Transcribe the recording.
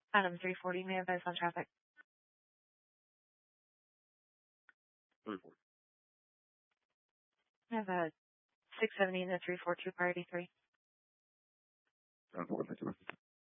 Adam 340, may I advise on traffic? 34. I have a 670 and a 342 priority 3. 10-4, thank you.